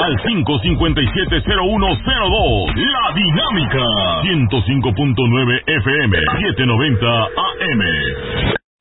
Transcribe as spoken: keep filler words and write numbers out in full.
al cinco cinco siete cero uno cero dos. La Dinámica. ciento cinco punto nueve F M, setecientos noventa A M.